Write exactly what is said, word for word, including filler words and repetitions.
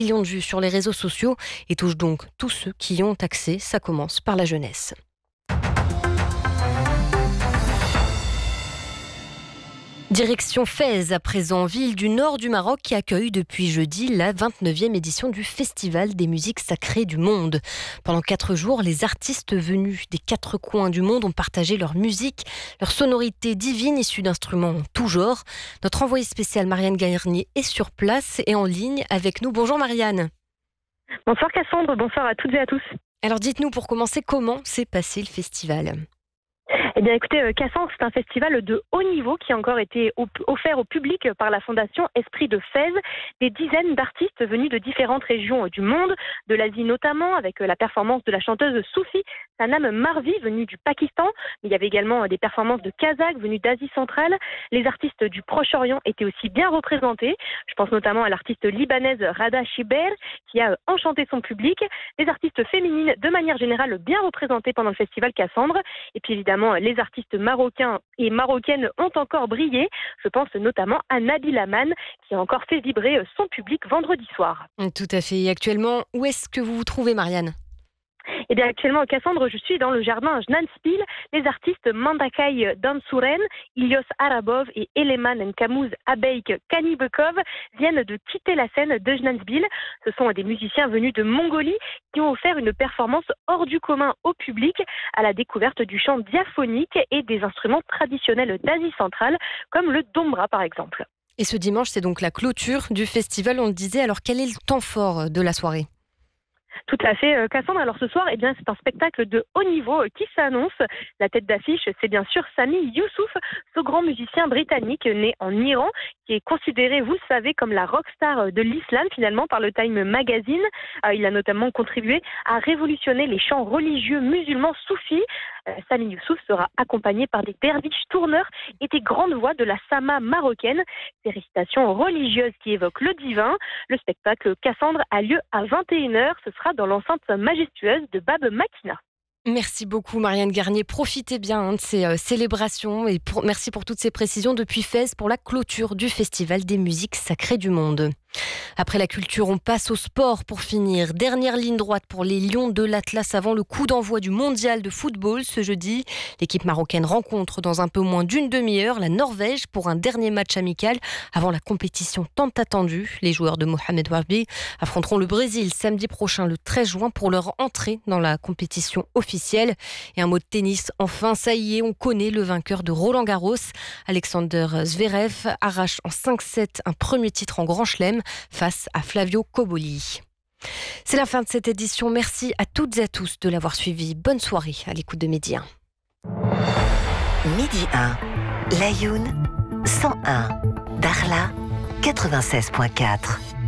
millions de vues sur les réseaux sociaux et touche donc tous ceux qui y ont accès. Ça commence par la jeunesse. Direction Fès, à présent, ville du nord du Maroc qui accueille depuis jeudi la vingt-neuvième édition du Festival des musiques sacrées du monde. Pendant quatre jours, les artistes venus des quatre coins du monde ont partagé leur musique, leur sonorité divine issue d'instruments en tout genre. Notre envoyée spéciale Marianne Garnier est sur place et en ligne avec nous. Bonjour Marianne. Bonsoir Cassandre, bonsoir à toutes et à tous. Alors dites-nous pour commencer, comment s'est passé le festival ? Eh bien écoutez, euh, Cassandre, c'est un festival de haut niveau qui a encore été op- offert au public par la fondation Esprit de Fès. Des dizaines d'artistes venus de différentes régions du monde, de l'Asie notamment, avec euh, la performance de la chanteuse Soufi Sanam Marvi, venue du Pakistan. Mais il y avait également euh, des performances de Kazakhs venus d'Asie centrale. Les artistes du Proche-Orient étaient aussi bien représentés. Je pense notamment à l'artiste libanaise Rada Shiber, qui a euh, enchanté son public. Les artistes féminines, de manière générale, bien représentées pendant le festival Cassandre. Et puis évidemment, les artistes marocains et marocaines ont encore brillé. Je pense notamment à Nabil Aman, qui a encore fait vibrer son public vendredi soir. Tout à fait. Et actuellement, où est-ce que vous vous trouvez, Marianne ? Eh bien, actuellement, Cassandre, je suis dans le jardin Jnanspil. Les artistes Mandakai Dansuren, Ilyos Arabov et Eleman Nkamuz Abeik Kanibekov viennent de quitter la scène de Jnanspil. Ce sont des musiciens venus de Mongolie qui ont offert une performance hors du commun au public à la découverte du chant diaphonique et des instruments traditionnels d'Asie centrale, comme le dombra par exemple. Et ce dimanche, c'est donc la clôture du festival, on le disait. Alors, quel est le temps fort de la soirée ? Tout à fait, Cassandre. Alors ce soir, eh bien, c'est un spectacle de haut niveau qui s'annonce. La tête d'affiche, c'est bien sûr Sami Youssouf, ce grand musicien britannique né en Iran, qui est considéré, vous le savez, comme la rockstar de l'islam finalement par le Time Magazine. Il a notamment contribué à révolutionner les chants religieux musulmans soufis. Sami Youssouf sera accompagné par des derviches tourneurs et des grandes voix de la Sama marocaine, des récitations religieuses qui évoquent le divin. Le spectacle Cassandre a lieu à vingt et une heures. Ce sera dans l'enceinte majestueuse de Bab Makina. Merci beaucoup Marianne Garnier. Profitez bien hein, de ces euh, célébrations et pour, merci pour toutes ces précisions depuis Fès pour la clôture du Festival des musiques sacrées du monde. Après la culture, on passe au sport pour finir. Dernière ligne droite pour les Lions de l'Atlas avant le coup d'envoi du mondial de football ce jeudi. L'équipe marocaine rencontre dans un peu moins d'une demi-heure la Norvège pour un dernier match amical avant la compétition tant attendue. Les joueurs de Mohamed Wabi affronteront le Brésil samedi prochain le treize juin pour leur entrée dans la compétition officielle. Et un mot de tennis, enfin, ça y est, on connaît le vainqueur de Roland Garros. Alexander Zverev arrache en cinq sept un premier titre en Grand Chelem face à Flavio Cobolli. C'est la fin de cette édition. Merci à toutes et à tous de l'avoir suivi. Bonne soirée à l'écoute de Midi un. Midi un, Layoun cent un, Darla quatre-vingt-seize virgule quatre.